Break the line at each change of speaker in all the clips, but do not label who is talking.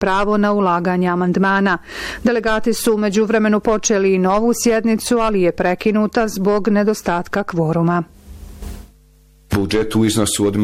pravo na ulaganje amandmana. Delegati su u međuvremenu počeli i novu sjednicu, ali je prekinuta zbog nedostatka kvoruma.
Budžet u iznosu od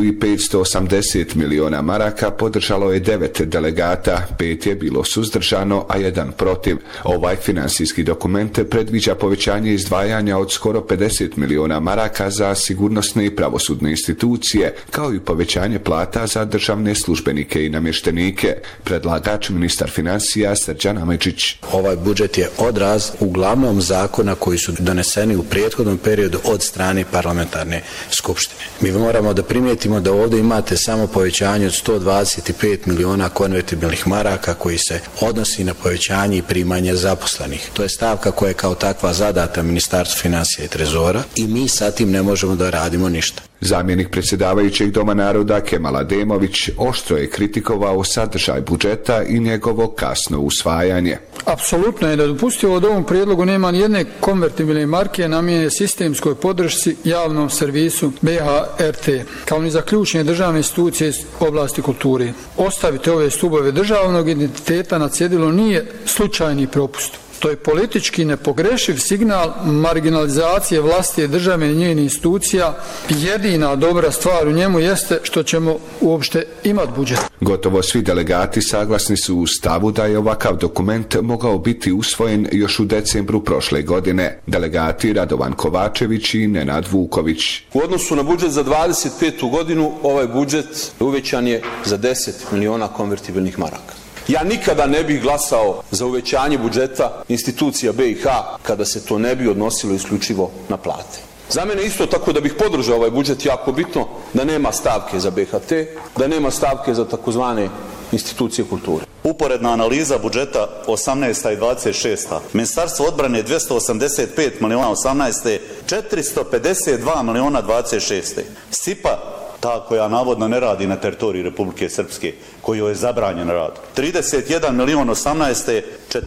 1.580 miliona maraka podržalo je 9 delegata, 5 je bilo suzdržano, a 1 protiv. Ovaj finansijski dokument predviđa povećanje izdvajanja od skoro 50 miliona maraka za sigurnosne i pravosudne institucije, kao i povećanje plata za državne službenike i namještenike. Predlagač ministar financija Srđan Amidžić.
Ovaj budžet je odraz uglavnom zakona koji su doneseni u prethodnom periodu od strane parlamentarne skupštine. Mi moramo da primijetimo da ovdje imate samo povećanje od 125 miliona konvertibilnih maraka koji se odnosi na povećanje i primanje zaposlenih. To je stavka koja je kao takva zadata Ministarstvu financija i trezora i mi sa tim ne možemo da radimo ništa.
Zamjenik predsjedavajućeg Doma naroda Kemal Ademović oštro je kritikovao sadržaj budžeta i njegovo kasno usvajanje.
Apsolutno je nedopustivo da u ovom prijedlogu nema nijedne konvertibilne marke namijenjene sistemskoj podršci javnom servisu BHRT, kao ni za ključne državne institucije iz oblasti kulture. Ostaviti ove stubove državnog identiteta na cjedilu nije slučajni propust. To je politički nepogrešiv signal marginalizacije vlasti države i njenih institucija. Jedina dobra stvar u njemu jeste što ćemo uopšte imati budžet.
Gotovo svi delegati saglasni su u stavu da je ovakav dokument mogao biti usvojen još u decembru prošle godine. Delegati Radovan Kovačević i Nenad Vuković.
U odnosu na budžet za 25. godinu ovaj budžet uvećan je za 10 miliona konvertibilnih maraka. Ja nikada ne bih glasao za uvećanje budžeta institucija BiH kada se to ne bi odnosilo isključivo na plate. Za mene isto tako da bih podržao ovaj budžet jako bitno da nema stavke za BHT, da nema stavke za takozvane institucije kulture.
Uporedna analiza budžeta 18. i 26. Ministarstvo odbrane 285 miliona 18. 452 miliona 26. SIPA, ta koja navodno ne radi na teritoriji Republike Srpske, kojoj je zabranjen rad. 31 milion 18.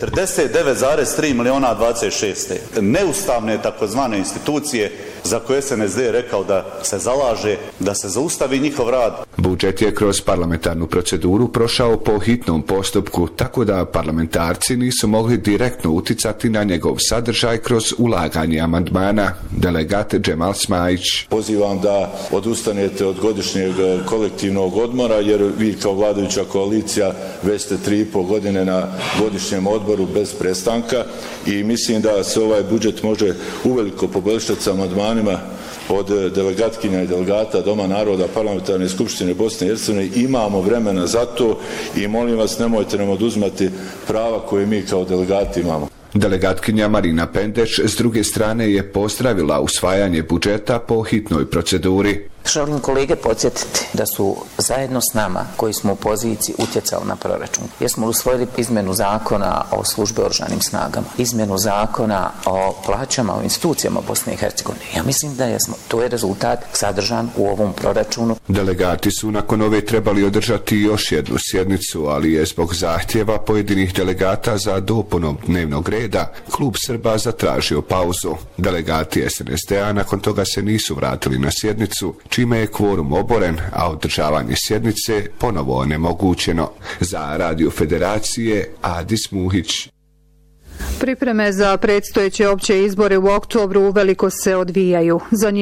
49,3 miliona 26. Neustavne takozvane institucije za koje SNSD rekao da se zalaže da se zaustavi njihov rad.
Budžet je kroz parlamentarnu proceduru prošao po hitnom postupku, tako da parlamentarci nisu mogli direktno uticati na njegov sadržaj kroz ulaganje amandmana. Delegat Džemal Smajić.
Pozivam da odustanete od godišnjeg kolektivnog odmora, jer vi kao vladajuća koalicija već ste 3,5 godine na godišnjem odboru bez prestanka i mislim da se ovaj budžet može uveliko poboljšati sa amandmanima od delegatkinja i delegata Doma naroda Parlamentarne skupštine Bosne i Hercegovine. Imamo vremena za to i molim vas nemojte nam oduzmati prava koje mi kao delegati imamo.
Delegatkinja Marina Pendeš s druge strane je pozdravila usvajanje budžeta po hitnoj proceduri.
Želim kolege podsjetiti da su zajedno s nama, koji smo u poziciji, utjecali na proračun. Jer smo usvojili izmjenu zakona o službi oružanim snagama, izmjenu zakona o plaćama u institucijama Bosne i Hercegovine. Ja mislim da to je rezultat sadržan u ovom proračunu.
Delegati su nakon ove trebali održati još jednu sjednicu, ali je zbog zahtjeva pojedinih delegata za dopunom dnevnog reda Klub Srba zatražio pauzu. Delegati SNSD-a nakon toga se nisu vratili na sjednicu, čime je kvorum oboren, a održavanje sjednice ponovo onemogućeno. Za Radio Federacije Adis Muhić.
Pripreme za predstojeće opće izbore u oktobru uveliko se odvijaju.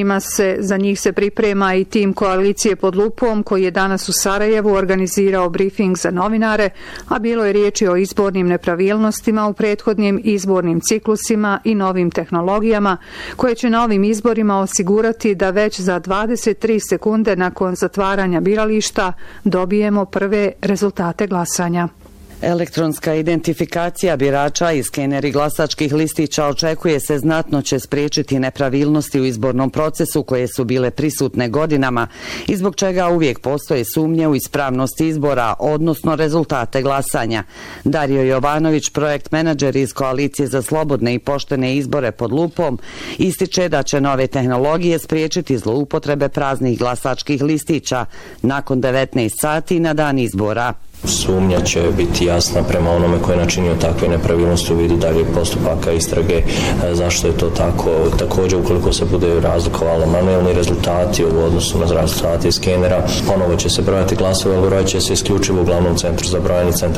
Za njih se priprema i tim koalicije pod lupom koji je danas u Sarajevu organizirao brifing za novinare, a bilo je riječi o izbornim nepravilnostima u prethodnim izbornim ciklusima i novim tehnologijama koje će na ovim izborima osigurati da već za 23 sekunde nakon zatvaranja birališta dobijemo prve rezultate glasanja.
Elektronska identifikacija birača i skeneri glasačkih listića očekuje se znatno će spriječiti nepravilnosti u izbornom procesu koje su bile prisutne godinama i zbog čega uvijek postoje sumnje u ispravnost izbora, odnosno rezultate glasanja. Dario Jovanović, projekt menadžer iz Koalicije za slobodne i poštene izbore pod lupom, ističe da će nove tehnologije spriječiti zloupotrebe praznih glasačkih listića nakon 19 sati na dan izbora.
Sumnja će biti jasna prema onome ko je načinio takve nepravilnosti u vidu dalje postupaka istrage, zašto je to tako. Također, ukoliko se bude razlikovalo manuelni rezultati u odnosu na rezultate skenera, ponovo će se brojati glasove, ali brojat će se isključivo u glavnom centru za brojanje centra